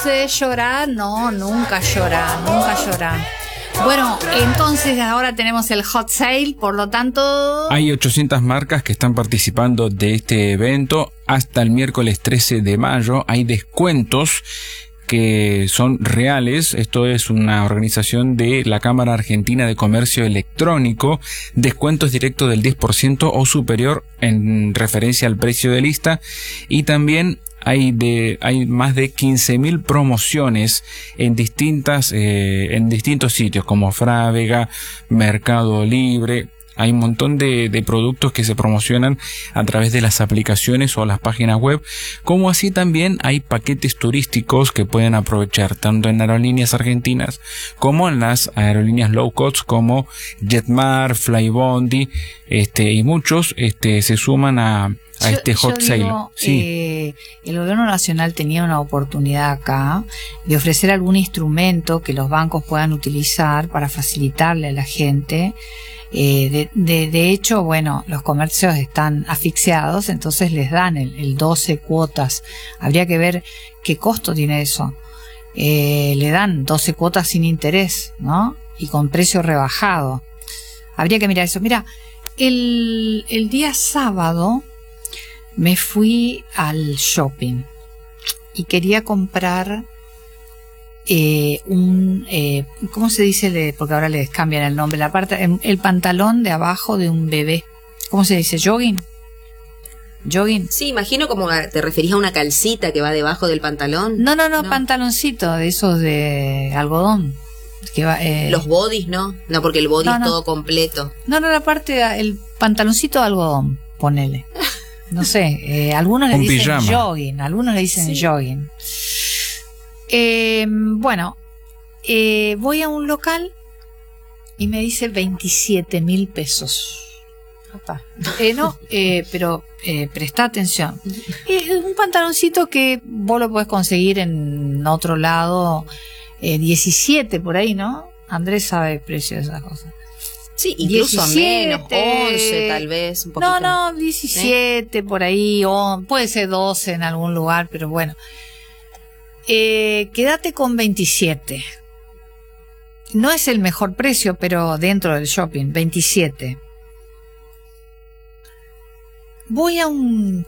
de llorar, no, nunca llorar, nunca llorar. Bueno, entonces ahora tenemos el hot sale, por lo tanto... Hay 800 marcas que están participando de este evento. Hasta el miércoles 13 de mayo hay descuentos que son reales. Esto es una organización de la Cámara Argentina de Comercio Electrónico. Descuentos directos del 10% o superior en referencia al precio de lista. Y también hay más de 15.000 promociones en distintos sitios como Frávega, Mercado Libre. Hay un montón de productos que se promocionan a través de las aplicaciones o las páginas web, como así también hay paquetes turísticos que pueden aprovechar tanto en aerolíneas argentinas como en las aerolíneas low cost como Jetmar, Flybondi, y muchos se suman a este hot sale. Sí. El gobierno nacional tenía una oportunidad acá de ofrecer algún instrumento que los bancos puedan utilizar para facilitarle a la gente. De hecho, bueno, los comercios están asfixiados, entonces les dan el 12 cuotas. Habría que ver qué costo tiene eso. Le dan 12 cuotas sin interés, ¿no? Y con precio rebajado. Habría que mirar eso. Mira, el día sábado me fui al shopping y quería comprar ¿cómo se dice? Porque ahora les cambian el nombre, el pantalón de abajo de un bebé. ¿Cómo se dice? ¿Jogging? ¿Jogging? Sí, imagino como te referís a una calcita que va debajo del pantalón. No, pantaloncito de esos de algodón. Que va, los bodys, ¿no? No, porque el body es todo completo. No, la parte, el pantaloncito de algodón, ponele. No sé, algunos le dicen pijama. Jogging, algunos le dicen jogging. Bueno, voy a un local y me dice 27.000 pesos. Pero presta atención. Es un pantaloncito que vos lo podés conseguir en otro lado, 17 por ahí, ¿no? Andrés sabe el precio de esas cosas. Sí, incluso 17, menos, 11 tal vez, un poquito. No, 17 por ahí, puede ser 12 en algún lugar, pero bueno. Quédate con 27. No es el mejor precio, pero dentro del shopping, 27. Voy a un